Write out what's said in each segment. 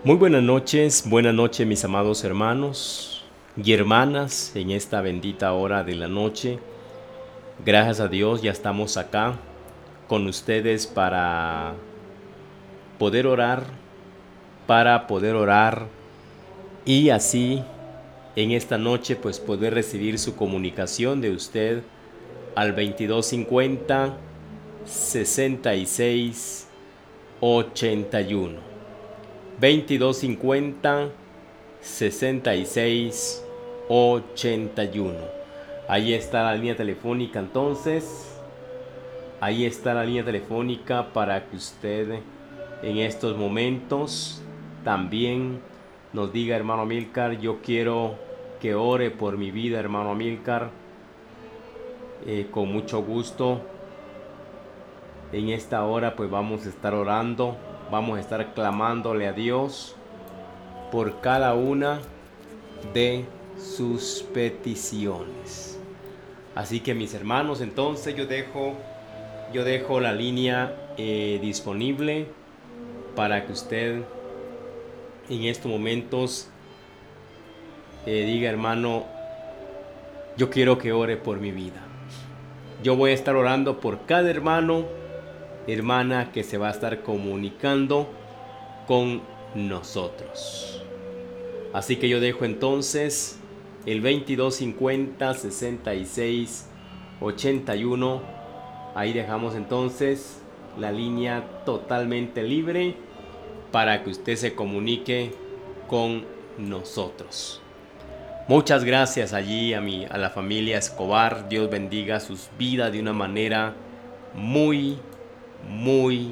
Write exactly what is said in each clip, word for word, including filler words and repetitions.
Muy buenas noches, buenas noches mis amados hermanos y hermanas en esta bendita hora de la noche. Gracias a Dios ya estamos acá con ustedes para poder orar, para poder orar y así en esta noche pues poder recibir su comunicación de usted al veintidós cincuenta sesenta y seis ochenta y uno. veintidós cincuenta sesenta y seis ochenta y uno. Ahí está la línea telefónica entonces. Ahí está la línea telefónica para que usted en estos momentos también nos diga: hermano Amílcar, yo quiero que ore por mi vida, hermano Amílcar. Eh, con mucho gusto. En esta hora pues vamos a estar orando. Vamos a estar clamándole a Dios por cada una de sus peticiones. Así que mis hermanos, entonces yo dejo, yo dejo la línea eh, disponible para que usted en estos momentos eh, diga: hermano, yo quiero que ore por mi vida. Yo voy a estar orando por cada hermano, hermana que se va a estar comunicando con nosotros. Así que yo dejo entonces el veintidós cincuenta sesenta y seis ochenta y uno. Ahí dejamos entonces la línea totalmente libre para que usted se comunique con nosotros. Muchas gracias allí a mi a la familia Escobar. Dios bendiga sus vidas de una manera muy muy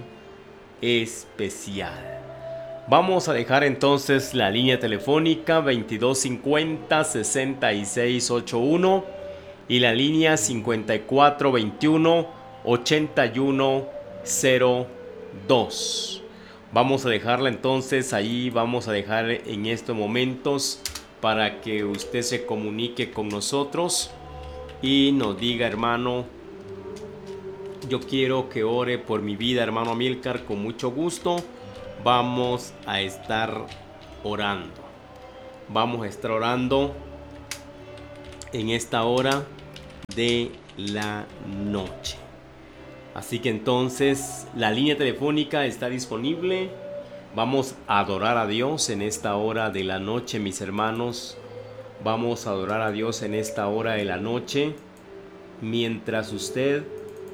especial. Vamos a dejar entonces la línea telefónica veintidós cincuenta sesenta y seis ochenta y uno y la línea cincuenta y cuatro veintiuno ochenta y uno cero dos. Vamos a dejarla entonces ahí, vamos a dejar en estos momentos para que usted se comunique con nosotros y nos diga: hermano, yo quiero que ore por mi vida, hermano Amílcar. Con mucho gusto vamos a estar orando. Vamos a estar orando en esta hora de la noche. Así que entonces la línea telefónica está disponible. Vamos a adorar a Dios en esta hora de la noche, mis hermanos. Vamos a adorar a Dios en esta hora de la noche, mientras usted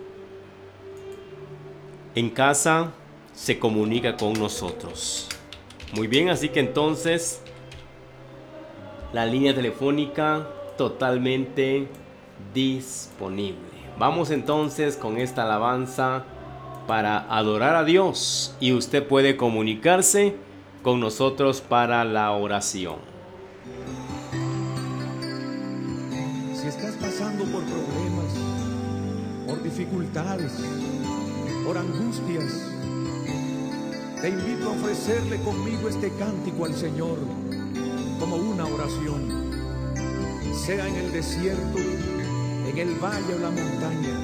en casa se comunica con nosotros. Muy bien, así que entonces la línea telefónica totalmente disponible. Vamos entonces con esta alabanza para adorar a Dios y usted puede comunicarse con nosotros para la oración. Si estás pasando por problemas, por dificultades, por angustias, te invito a ofrecerle conmigo este cántico al Señor como una oración, sea en el desierto, en el valle o la montaña.